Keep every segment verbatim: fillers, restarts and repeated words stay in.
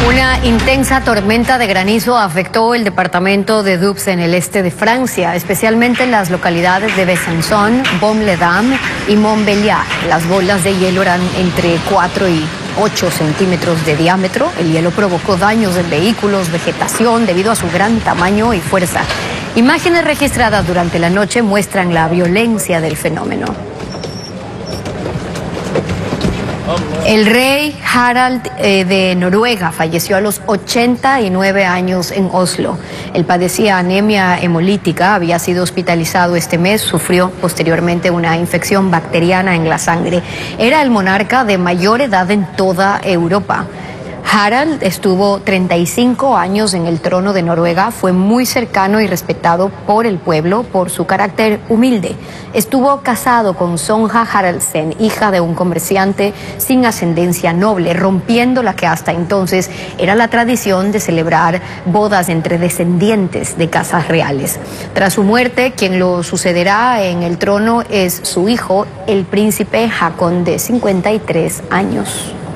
Una intensa tormenta de granizo afectó el departamento de Doubs en el este de Francia, especialmente en las localidades de Besançon, Baume-les-Dames y Montbéliard. Las bolas de hielo eran entre cuatro y ocho centímetros de diámetro. El hielo provocó daños en vehículos, vegetación, debido a su gran tamaño y fuerza. Imágenes registradas durante la noche muestran la violencia del fenómeno. El rey Harald eh, de Noruega falleció a los ochenta y nueve años en Oslo. Él padecía anemia hemolítica, había sido hospitalizado este mes, sufrió posteriormente una infección bacteriana en la sangre. Era el monarca de mayor edad en toda Europa. Harald estuvo treinta y cinco años en el trono de Noruega, fue muy cercano y respetado por el pueblo por su carácter humilde. Estuvo casado con Sonja Haraldsen, hija de un comerciante sin ascendencia noble, rompiendo la que hasta entonces era la tradición de celebrar bodas entre descendientes de casas reales. Tras su muerte, quien lo sucederá en el trono es su hijo, el príncipe Haakon, de cincuenta y tres años.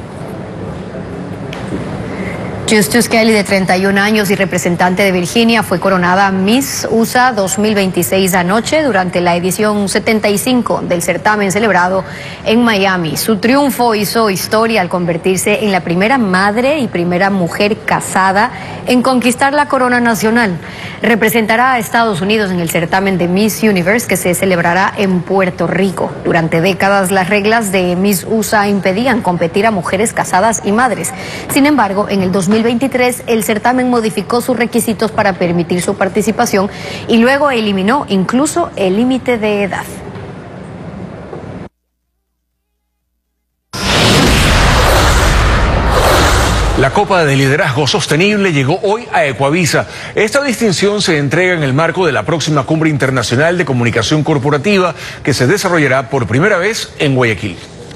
Justus Kelly, de treinta y un años y representante de Virginia, fue coronada Miss U S A dos mil veintiséis anoche durante la edición setenta y cinco del certamen celebrado en Miami. Su triunfo hizo historia al convertirse en la primera madre y primera mujer casada en conquistar la corona nacional. Representará a Estados Unidos en el certamen de Miss Universe, que se celebrará en Puerto Rico. Durante décadas, las reglas de Miss U S A impedían competir a mujeres casadas y madres. Sin embargo, en el dos mil veintitrés, el certamen modificó sus requisitos para permitir su participación y luego eliminó incluso el límite de edad. La Copa de Liderazgo Sostenible llegó hoy a Ecuavisa. Esta distinción se entrega en el marco de la próxima Cumbre Internacional de Comunicación Corporativa, que se desarrollará por primera vez en Guayaquil.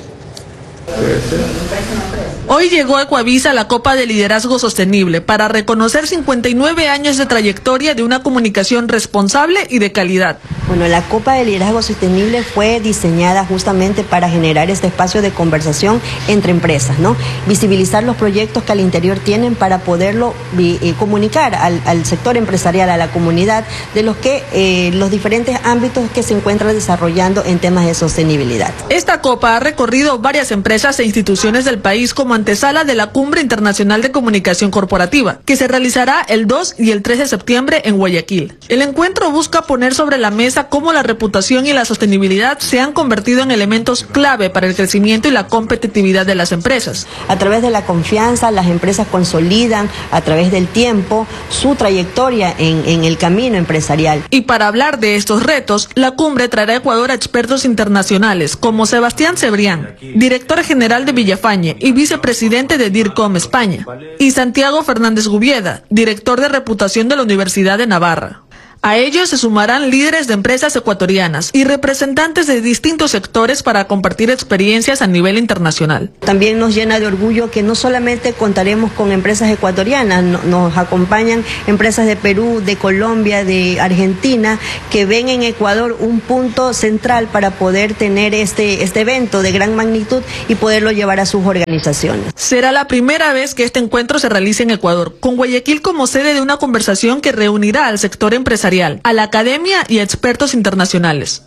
Hoy llegó a Ecuavisa la Copa de Liderazgo Sostenible para reconocer cincuenta y nueve años de trayectoria de una comunicación responsable y de calidad. Bueno, la Copa de Liderazgo Sostenible fue diseñada justamente para generar este espacio de conversación entre empresas, ¿no? Visibilizar los proyectos que al interior tienen para poderlo eh, comunicar al, al sector empresarial, a la comunidad, de los que eh, los diferentes ámbitos que se encuentran desarrollando en temas de sostenibilidad. Esta Copa ha recorrido varias empresas e instituciones del país como antesala de la Cumbre Internacional de Comunicación Corporativa, que se realizará el dos y el tres de septiembre en Guayaquil. El encuentro busca poner sobre la mesa cómo la reputación y la sostenibilidad se han convertido en elementos clave para el crecimiento y la competitividad de las empresas. A través de la confianza, las empresas consolidan a través del tiempo su trayectoria en, en el camino empresarial. Y para hablar de estos retos, la cumbre traerá a Ecuador a expertos internacionales como Sebastián Cebrián, director general de Villafañe y vicepresidente de DIRCOM España, y Santiago Fernández Gubieda, director de reputación de la Universidad de Navarra. A ellos se sumarán líderes de empresas ecuatorianas y representantes de distintos sectores para compartir experiencias a nivel internacional. También nos llena de orgullo que no solamente contaremos con empresas ecuatorianas, no, nos acompañan empresas de Perú, de Colombia, de Argentina, que ven en Ecuador un punto central para poder tener este, este evento de gran magnitud y poderlo llevar a sus organizaciones. Será la primera vez que este encuentro se realice en Ecuador, con Guayaquil como sede de una conversación que reunirá al sector empresarial, a la academia y a expertos internacionales.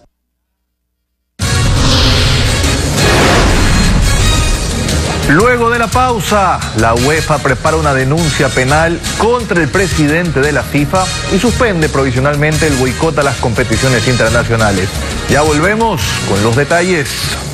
Luego de la pausa, la UEFA prepara una denuncia penal contra el presidente de la FIFA y suspende provisionalmente el boicot a las competiciones internacionales. Ya volvemos con los detalles.